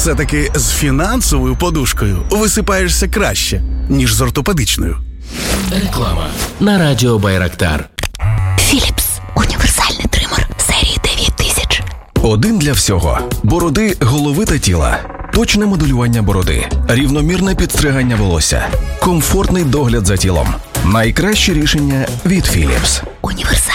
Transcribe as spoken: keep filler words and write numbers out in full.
Все-таки з фінансовою подушкою висипаєшся краще, ніж з ортопедичною. Реклама на радіо Байрактар. Філіпс. Універсальний тример серії дев'ять тисяч. Один для всього. Бороди, голови та тіла. Точне моделювання бороди. Рівномірне підстригання волосся. Комфортний догляд за тілом. Найкраще рішення від Філіпс. Універсальний.